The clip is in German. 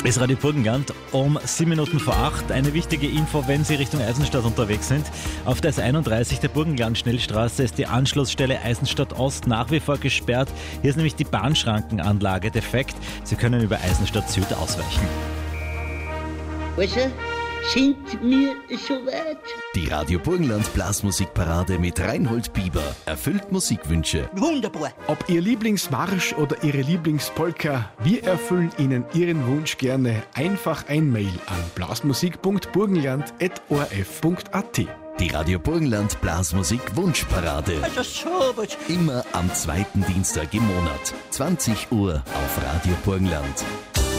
Es ist Radio Burgenland um 7 Minuten vor 8. Eine wichtige Info, wenn Sie Richtung Eisenstadt unterwegs sind. Auf der S31 der Burgenland-Schnellstraße ist die Anschlussstelle Eisenstadt Ost nach wie vor gesperrt. Hier ist nämlich die Bahnschrankenanlage defekt. Sie können über Eisenstadt Süd ausweichen. Also, sind wir soweit? Die Radio Burgenland Blasmusikparade mit Reinhold Bieber erfüllt Musikwünsche. Wunderbar. Ob Ihr Lieblingsmarsch oder Ihre Lieblingspolka, wir erfüllen Ihnen Ihren Wunsch gerne. Einfach ein Mail an blasmusik.burgenland@orf.at. Die Radio Burgenland Blasmusik Wunschparade. Also sowas. Immer am zweiten Dienstag im Monat. 20 Uhr auf Radio Burgenland.